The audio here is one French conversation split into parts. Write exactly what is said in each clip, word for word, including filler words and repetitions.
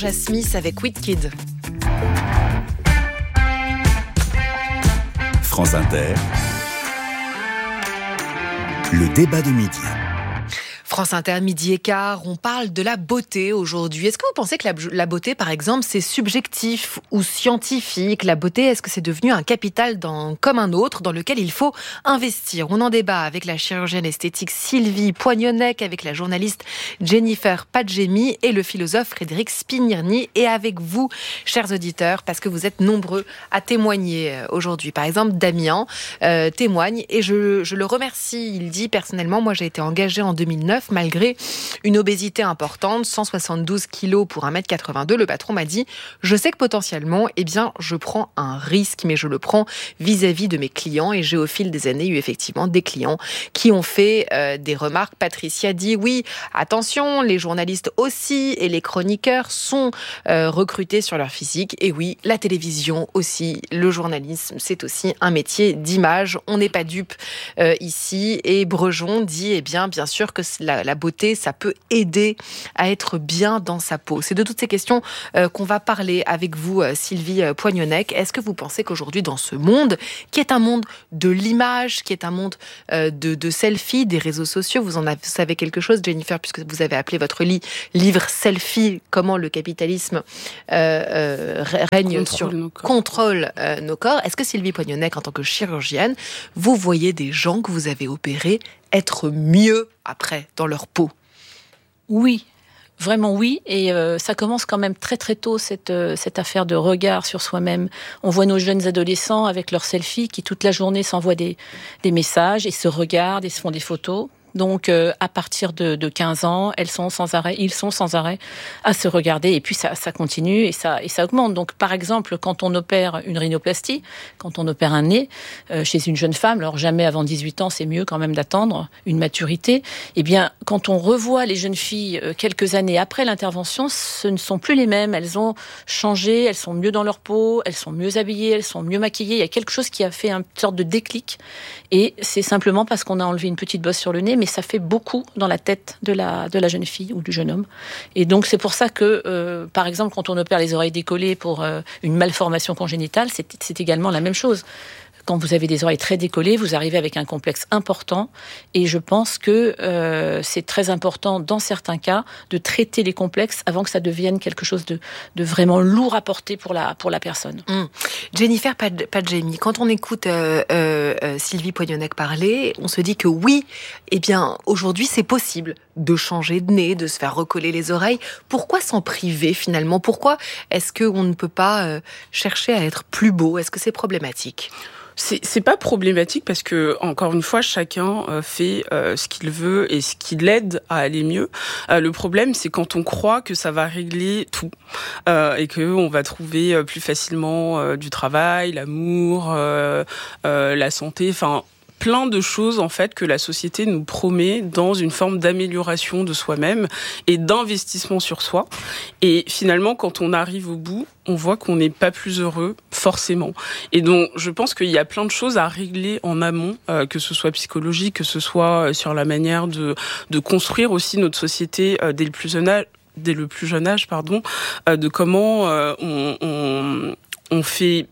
Smith avec Wicked. France Inter, le débat de midi. France Inter, midi et quart, on parle de la beauté aujourd'hui. Est-ce que vous pensez que la, la beauté, par exemple, c'est subjectif ou scientifique ? La beauté, est-ce que c'est devenu un capital dans, comme un autre dans lequel il faut investir ? On en débat avec la chirurgienne esthétique Sylvie Poignonnec, avec la journaliste Jennifer Padjemi et le philosophe Frédéric Spignierny. Et avec vous, chers auditeurs, parce que vous êtes nombreux à témoigner aujourd'hui. Par exemple, Damien euh, témoigne et je, je le remercie. Il dit, personnellement, moi j'ai été engagé en deux mille neuf malgré une obésité importante, cent soixante-douze kilos pour un mètre quatre-vingt-deux, le patron m'a dit « Je sais que potentiellement, eh bien, je prends un risque, mais je le prends vis-à-vis de mes clients. » Et j'ai au fil des années eu effectivement des clients qui ont fait euh, des remarques. Patricia dit « Oui, attention, les journalistes aussi et les chroniqueurs sont euh, recrutés sur leur physique. » Et oui, la télévision aussi, le journalisme, c'est aussi un métier d'image. On n'est pas dupe euh, ici. Et Brejon dit « Eh bien, bien sûr que la La, la beauté, ça peut aider à être bien dans sa peau. » C'est de toutes ces questions euh, qu'on va parler avec vous, euh, Sylvie euh, Poignonnec. Est-ce que vous pensez qu'aujourd'hui, dans ce monde, qui est un monde de l'image, qui est un monde euh, de, de selfie, des réseaux sociaux, vous en avez, vous savez quelque chose, Jennifer, puisque vous avez appelé votre lit, livre Selfie, comment le capitalisme euh, euh, règne contrôle sur nos corps. contrôle euh, nos corps. Est-ce que Sylvie Poignonnec, en tant que chirurgienne, vous voyez des gens que vous avez opérés être mieux après dans leur peau? Oui, vraiment oui. Et euh, ça commence quand même très très tôt, cette, euh, cette affaire de regard sur soi-même. On voit nos jeunes adolescents avec leurs selfies qui toute la journée s'envoient des, des messages et se regardent et se font des photos. Donc, euh, à partir de, de quinze ans, elles sont sans arrêt, ils sont sans arrêt à se regarder. Et puis, ça, ça continue et ça, et ça augmente. Donc, par exemple, quand on opère une rhinoplastie, quand on opère un nez euh, chez une jeune femme, alors jamais avant dix-huit ans, c'est mieux quand même d'attendre une maturité. Eh bien, quand on revoit les jeunes filles euh, quelques années après l'intervention, ce ne sont plus les mêmes. Elles ont changé, elles sont mieux dans leur peau, elles sont mieux habillées, elles sont mieux maquillées. Il y a quelque chose qui a fait une sorte de déclic. Et c'est simplement parce qu'on a enlevé une petite bosse sur le nez, mais ça fait beaucoup dans la tête de la, de la jeune fille ou du jeune homme. Et donc, c'est pour ça que, euh, par exemple, quand on opère les oreilles décollées pour euh, une malformation congénitale, c'est, c'est également la même chose. Quand vous avez des oreilles très décollées, vous arrivez avec un complexe important. Et je pense que euh, c'est très important, dans certains cas, de traiter les complexes avant que ça devienne quelque chose de, de vraiment lourd à porter pour la, pour la personne. Mmh. Jennifer Padjemi, quand on écoute euh, euh, Sylvie Poignonnec parler, on se dit que oui, eh bien, aujourd'hui, c'est possible de changer de nez, de se faire recoller les oreilles. Pourquoi s'en priver, finalement ? Pourquoi est-ce qu'on ne peut pas euh, chercher à être plus beau ? Est-ce que c'est problématique ? C'est, c'est pas problématique parce que, encore une fois, chacun euh, fait euh, ce qu'il veut et ce qui l'aide à aller mieux. Euh, le problème, c'est quand on croit que ça va régler tout euh, et que on va trouver euh, plus facilement euh, du travail, l'amour, euh, euh, la santé, enfin plein de choses en fait que la société nous promet dans une forme d'amélioration de soi-même et d'investissement sur soi. Et finalement, quand on arrive au bout, on voit qu'on n'est pas plus heureux forcément. Et donc, je pense qu'il y a plein de choses à régler en amont, euh, que ce soit psychologique, que ce soit sur la manière de de construire aussi notre société euh, dès le plus jeune âge, dès le plus jeune âge, pardon, euh, de comment euh, on, on on fait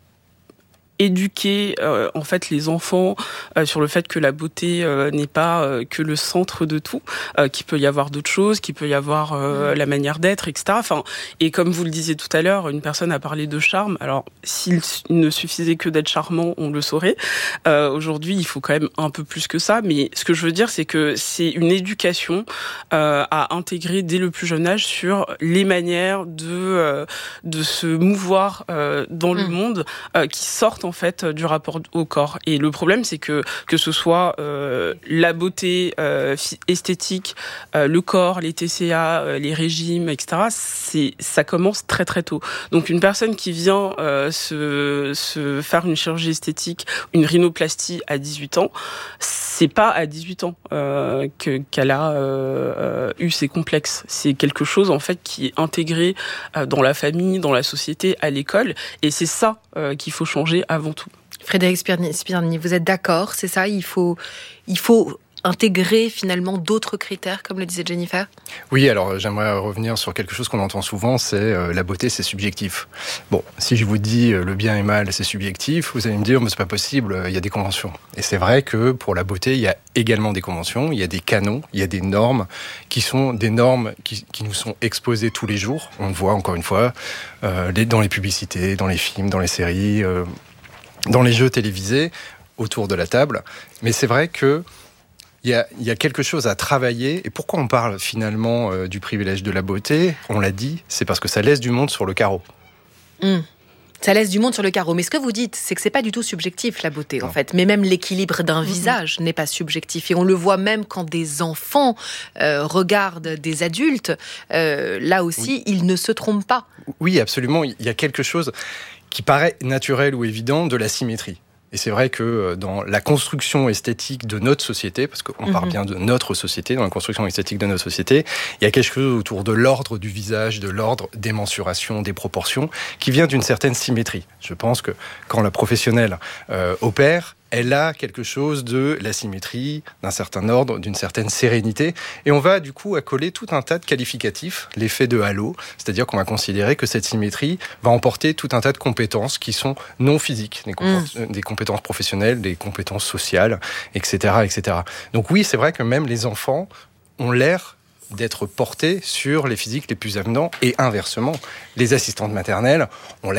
éduquer euh, en fait les enfants euh, sur le fait que la beauté euh, n'est pas euh, que le centre de tout, euh, qu'il peut y avoir d'autres choses, qu'il peut y avoir euh, la manière d'être, et cetera. Enfin, et comme vous le disiez tout à l'heure, une personne a parlé de charme. Alors, s'il ne suffisait que d'être charmant, on le saurait. Euh, aujourd'hui, il faut quand même un peu plus que ça. Mais ce que je veux dire, c'est que c'est une éducation euh, à intégrer dès le plus jeune âge sur les manières de euh, de se mouvoir euh, dans mmh. le monde euh, qui sortent en fait du rapport au corps. Et le problème, c'est que que ce soit euh, la beauté euh, esthétique, euh, le corps, les T C A, euh, les régimes, et cetera. C'est ça commence très très tôt. Donc une personne qui vient euh, se se faire une chirurgie esthétique, une rhinoplastie à dix-huit ans, c'est pas à dix-huit ans euh, que qu'elle a euh, euh, eu ses complexes. C'est quelque chose en fait qui est intégré euh, dans la famille, dans la société, à l'école, et c'est ça euh, qu'il faut changer avant tout. Frédéric Spignierny, vous êtes d'accord, c'est ça ? Il faut, il faut intégrer finalement d'autres critères, comme le disait Jennifer ? Oui, alors j'aimerais revenir sur quelque chose qu'on entend souvent, c'est euh, la beauté, c'est subjectif. Bon, si je vous dis euh, le bien et mal, c'est subjectif, vous allez me dire, mais c'est pas possible, il y a des conventions. Et c'est vrai que pour la beauté, il y a également des conventions, il y a des canons, il y a des normes qui sont des normes qui, qui nous sont exposées tous les jours. On le voit encore une fois euh, les, dans les publicités, dans les films, dans les séries, euh, dans les jeux télévisés, autour de la table. Mais c'est vrai que Il y, a, il y a quelque chose à travailler. Et pourquoi on parle finalement euh, du privilège de la beauté ? On l'a dit, c'est parce que ça laisse du monde sur le carreau. Mmh. Ça laisse du monde sur le carreau. Mais ce que vous dites, c'est que c'est pas du tout subjectif, la beauté, non. en fait. Mais même l'équilibre d'un mmh. visage n'est pas subjectif. Et on le voit même quand des enfants euh, regardent des adultes. Euh, là aussi, oui. ils ne se trompent pas. Oui, absolument. Il y a quelque chose qui paraît naturel ou évident de la symétrie. Et c'est vrai que dans la construction esthétique de notre société, parce qu'on mmh. parle bien de notre société, dans la construction esthétique de notre société, il y a quelque chose autour de l'ordre du visage, de l'ordre des mensurations, des proportions, qui vient d'une certaine symétrie. Je pense que quand la professionnelle euh, opère, elle a quelque chose de la symétrie, d'un certain ordre, d'une certaine sérénité. Et on va du coup accoler tout un tas de qualificatifs, l'effet de halo, c'est-à-dire qu'on va considérer que cette symétrie va emporter tout un tas de compétences qui sont non physiques, des, compé- mmh. des compétences professionnelles, des compétences sociales, et cetera, et cetera. Donc oui, c'est vrai que même les enfants ont l'air d'être portés sur les physiques les plus avenants, et inversement, les assistantes maternelles ont l'air